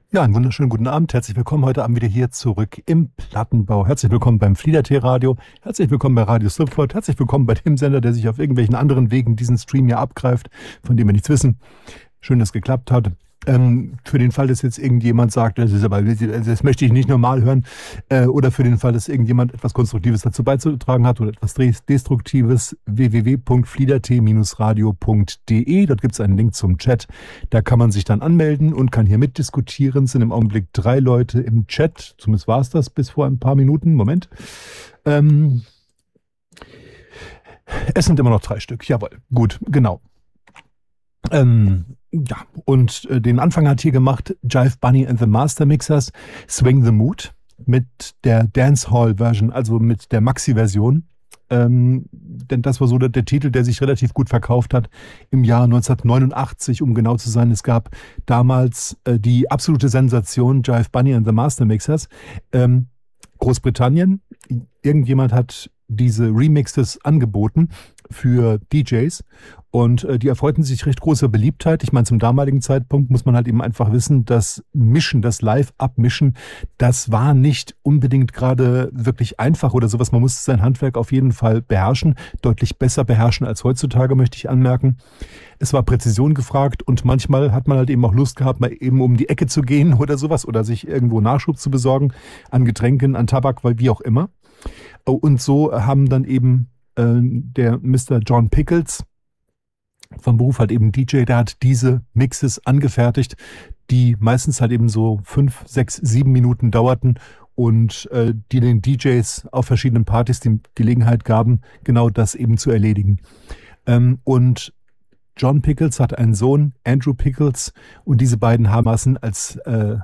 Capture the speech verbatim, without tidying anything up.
Ja, einen wunderschönen guten Abend. Herzlich willkommen heute Abend wieder hier zurück im Plattenbau. Herzlich willkommen beim Flieder-T-Radio. Herzlich willkommen bei Radio Slipford. Herzlich willkommen bei dem Sender, der sich auf irgendwelchen anderen Wegen diesen Stream hier abgreift, von dem wir nichts wissen. Schön, dass es geklappt hat. Ähm, für den Fall, dass jetzt irgendjemand sagt, das ist aber, das möchte ich nicht normal hören, äh, oder für den Fall, dass irgendjemand etwas Konstruktives dazu beizutragen hat oder etwas Destruktives, w w w punkt fliedert radio punkt d e. Dort gibt es einen Link zum Chat. Da kann man sich dann anmelden und kann hier mitdiskutieren. Es sind im Augenblick drei Leute im Chat. Zumindest war es das bis vor ein paar Minuten. Moment. Ähm, es sind immer noch drei Stück. Jawohl. Gut, genau. Ähm, ja, und äh, den Anfang hat hier gemacht Jive Bunny and the Master Mixers, Swing the Mood mit der Dancehall-Version, also mit der Maxi-Version. Ähm, denn das war so der, der Titel, der sich relativ gut verkauft hat im Jahr neunzehnhundertneunundachtzig, um genau zu sein. Es gab damals äh, die absolute Sensation Jive Bunny and the Master Mixers. Ähm, Großbritannien, irgendjemand hat diese Remixes angeboten für D Js und äh, die erfreuten sich recht großer Beliebtheit. Ich meine, zum damaligen Zeitpunkt muss man halt eben einfach wissen, das Mischen, das Live-Abmischen, das war nicht unbedingt gerade wirklich einfach oder sowas. Man musste sein Handwerk auf jeden Fall beherrschen, deutlich besser beherrschen als heutzutage, möchte ich anmerken. Es war Präzision gefragt und manchmal hat man halt eben auch Lust gehabt, mal eben um die Ecke zu gehen oder sowas oder sich irgendwo Nachschub zu besorgen an Getränken, an Tabak, wie auch immer. Und so haben dann eben äh, der Mister John Pickles, vom Beruf halt eben D J, der hat diese Mixes angefertigt, die meistens halt eben so fünf, sechs, sieben Minuten dauerten und äh, die den D Js auf verschiedenen Partys die Gelegenheit gaben, genau das eben zu erledigen. Ähm, und John Pickles hat einen Sohn, Andrew Pickles, und diese beiden haben als äh,